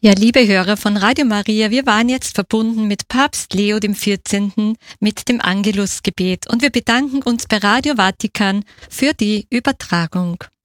Ja, liebe Hörer von Radio Maria, wir waren jetzt verbunden mit Papst Leo XIV. Mit dem Angelusgebet und wir bedanken uns bei Radio Vatikan für die Übertragung.